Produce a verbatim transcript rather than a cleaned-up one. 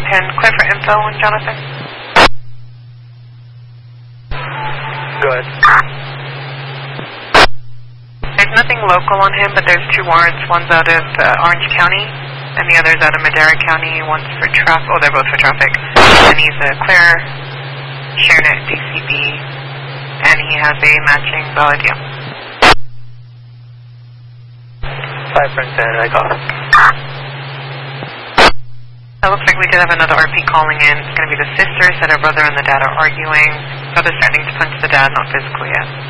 ten, clear for info on Jonathan. Go ahead. There's nothing local on him, but there's two warrants. One's out of uh, Orange County, and the other's out of Madera County. One's for traffic. Oh, they're both for traffic. And he's a clear ShareNet D C B, and he has a matching valid deal. Five friends and I call. It looks like we could have another R P calling in. It's going to be the sister, said her brother and the dad are arguing. Brother's threatening to punch the dad, not physically yet.